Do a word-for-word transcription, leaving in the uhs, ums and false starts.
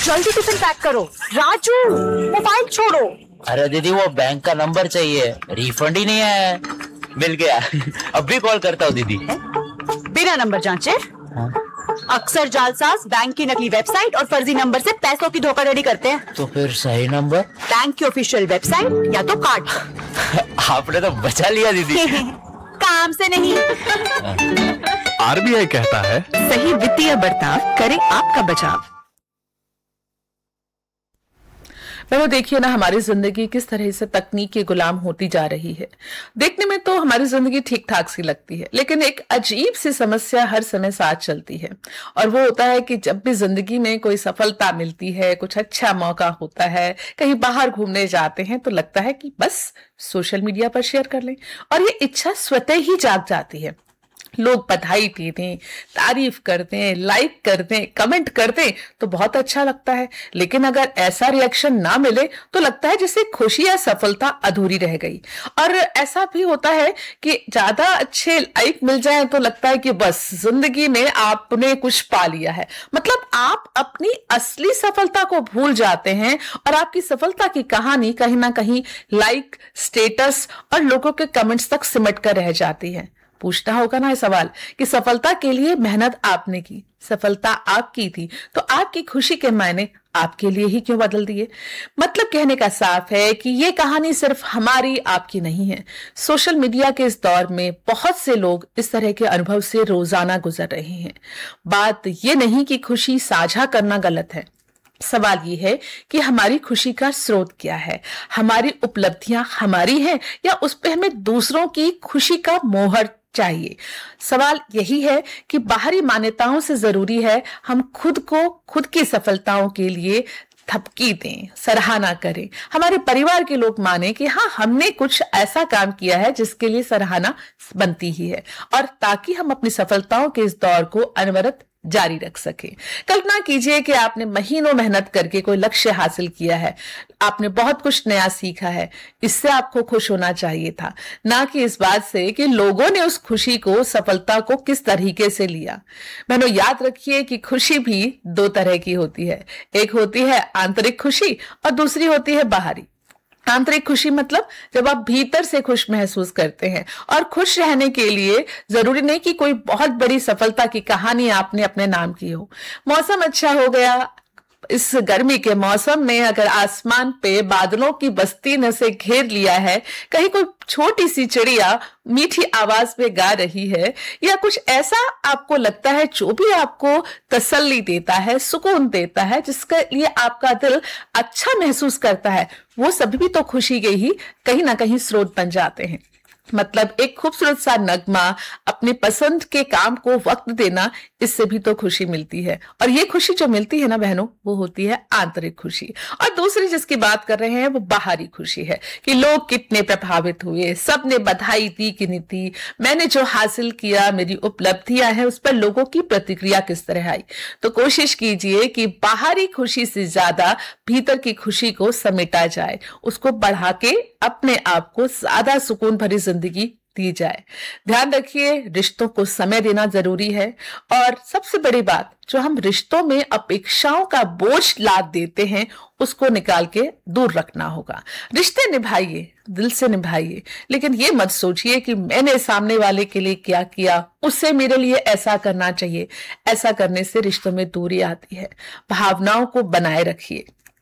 जल्दी tiffin pack करो। Raju, mobile छोड़ो। अरे दीदी, वो बैंक का नंबर चाहिए, रिफंड ही नहीं आया है। मिल गया। अभी कॉल करता हूँ दीदी। बिना नंबर जांचे? हाँ? अक्सर जालसाज बैंक की नकली वेबसाइट और फर्जी नंबर से पैसों की धोखाधड़ी करते हैं। तो फिर सही नंबर? बैंक की ऑफिशियल वेबसाइट या तो कार्ड। आपने तो बचा लिया दीदी। काम से नहीं। आरबीआई कहता है, सही वित्तीय बर्ताव करे आपका बचाव। तो देखिए ना, हमारी जिंदगी किस तरह से तकनीक की गुलाम होती जा रही है। देखने में तो हमारी जिंदगी ठीक ठाक सी लगती है, लेकिन एक अजीब सी समस्या हर समय साथ चलती है, और वो होता है कि जब भी जिंदगी में कोई सफलता मिलती है, कुछ अच्छा मौका होता है, कहीं बाहर घूमने जाते हैं, तो लगता है कि बस सोशल मीडिया पर शेयर कर लें, और ये इच्छा स्वतः ही जाग जाती है। लोग बधाई देते हैं, तारीफ करते हैं, लाइक करते हैं, कमेंट करते हैं, तो बहुत अच्छा लगता है। लेकिन अगर ऐसा रिएक्शन ना मिले तो लगता है जैसे खुशी या सफलता अधूरी रह गई। और ऐसा भी होता है कि ज्यादा अच्छे लाइक मिल जाए तो लगता है कि बस जिंदगी में आपने कुछ पा लिया है। मतलब आप अपनी असली सफलता को भूल जाते हैं और आपकी सफलता की कहानी कहीं ना कहीं लाइक, स्टेटस और लोगों के कमेंट्स तक सिमट कर रह जाती है। पूछना होगा ना ये सवाल कि सफलता के लिए मेहनत आपने की, सफलता आपकी थी, तो आपकी खुशी के मायने आपके लिए ही क्यों बदल दिए? मतलब कहने का साफ है कि ये कहानी सिर्फ हमारी आपकी नहीं है। सोशल मीडिया के इस दौर में बहुत से लोग इस तरह के अनुभव से रोजाना गुजर रहे हैं। बात ये नहीं कि खुशी साझा करना गलत है, सवाल ये है कि हमारी खुशी का स्रोत क्या है, हमारी उपलब्धियां हमारी हैं या उस पे हमें दूसरों की खुशी का मोहर चाहिए। सवाल यही है कि बाहरी मान्यताओं से जरूरी है हम खुद को खुद की सफलताओं के लिए थपकी दें, सराहना करें, हमारे परिवार के लोग माने कि हाँ, हमने कुछ ऐसा काम किया है जिसके लिए सराहना बनती ही है, और ताकि हम अपनी सफलताओं के इस दौर को अनवरत जारी रख सके। कल्पना कीजिए कि आपने महीनों मेहनत करके कोई लक्ष्य हासिल किया है, आपने बहुत कुछ नया सीखा है, इससे आपको खुश होना चाहिए था, ना कि इस बात से कि लोगों ने उस खुशी को, सफलता को किस तरीके से लिया। बहनों, याद रखिए कि खुशी भी दो तरह की होती है। एक होती है आंतरिक खुशी और दूसरी होती है बाहरी। आंतरिक खुशी मतलब जब आप भीतर से खुश महसूस करते हैं, और खुश रहने के लिए जरूरी नहीं कि कोई बहुत बड़ी सफलता की कहानी आपने अपने नाम की हो। मौसम अच्छा हो गया, इस गर्मी के मौसम में अगर आसमान पे बादलों की बस्ती ने से घेर लिया है, कहीं कोई छोटी सी चिड़िया मीठी आवाज में गा रही है, या कुछ ऐसा आपको लगता है जो भी आपको तसल्ली देता है, सुकून देता है, जिसके लिए आपका दिल अच्छा महसूस करता है, वो सभी भी तो खुशी के ही कहीं ना कहीं स्रोत बन जाते हैं। मतलब एक खूबसूरत सा नगमा, अपने पसंद के काम को वक्त देना, इससे भी तो खुशी मिलती है। और ये खुशी जो मिलती है ना बहनों, वो होती है आंतरिक खुशी। और दूसरी जिसकी बात कर रहे हैं वो बाहरी खुशी है कि लोग कितने प्रभावित हुए, सबने बधाई दी कि नहीं दी, मैंने जो हासिल किया, मेरी उपलब्धियां हैं, उस पर लोगों की प्रतिक्रिया किस तरह आई। तो कोशिश कीजिए कि बाहरी खुशी से ज्यादा भीतर की खुशी को समेटा जाए, उसको बढ़ा के अपने आप को ज्यादा सुकून भरी जिंदगी दी जाए। ध्यान रखिए, रिश्तों को समय देना जरूरी है, और सबसे बड़ी बात, जो हम रिश्तों में अपेक्षाओं का बोझ लाद देते हैं, उसको निकाल के दूर रखना होगा। रिश्ते निभाइए, दिल से निभाइए, लेकिन ये मत सोचिए कि मैंने सामने वाले के लिए क्या किया, उससे मेरे लिए ऐसा करना चाहिए। ऐसा करने से रिश्तों में दूरी आती है। भावनाओं को बनाए रखिए।